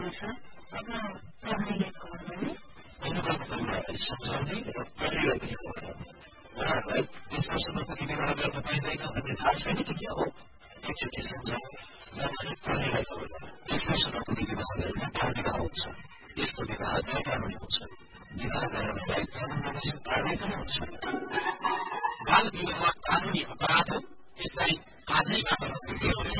छ अब प्रहरीले खबर गर्ने अनुगत परिवारलाई सम्झाउने र प्रहरीलाई पनि खबर गर्ने उहाँहरूलाई 20 वर्षमा पनि विवाह गर्न पाइँदैन भन्ने थाहा छैन कि क्या हो एकचोटि सम्झाउने नभने प्रहरीलाई खबर गर्ने 20 वर्षमा पनि विवाह गरेर बाल विवाह हुन्छ यस्तो विवाह गैरकानूनी हुन्छ विवाह गराउनेलाई कानून बमोजिम पार्ने पनि हुन्छ बाल विवाह कानूनी अपराध हो यसलाई आजैबाट